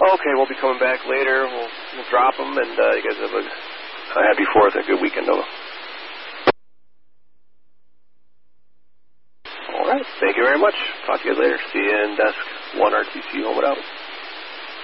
Okay, we'll be coming back later. We'll drop them, and you guys have a happy 4th and a good weekend, over. All right, thank you very much. Talk to you guys later. See you in Desk 1 RTC, home and out.